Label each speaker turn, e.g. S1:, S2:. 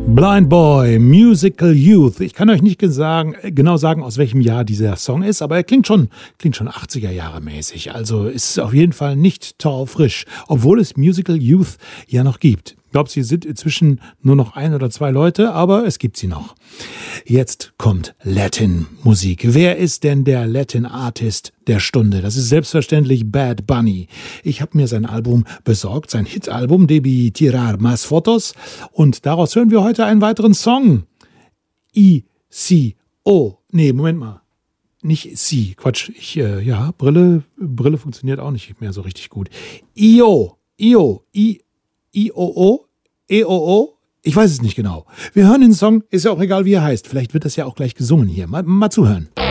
S1: Blind Boy, Musical Youth. Ich kann euch nicht genau sagen, aus welchem Jahr dieser Song ist, aber er klingt schon 80er Jahre mäßig. Also ist auf jeden Fall nicht taufrisch, obwohl es Musical Youth ja noch gibt. Ich glaube, sie sind inzwischen nur noch 1 oder 2 Leute, aber es gibt sie noch. Jetzt kommt Latin-Musik. Wer ist denn der Latin-Artist der Stunde? Das ist selbstverständlich Bad Bunny. Ich habe mir sein Album besorgt, sein Hit-Album Debí Tirar Más Fotos. Und daraus hören wir heute einen weiteren Song. I-C-O. Nee, Moment mal. Nicht C. Quatsch. Brille funktioniert auch nicht mehr so richtig gut. I-O. I-O-O. E-O-O? Ich weiß es nicht genau. Wir hören den Song, ist ja auch egal, wie er heißt. Vielleicht wird das ja auch gleich gesungen hier. Mal zuhören.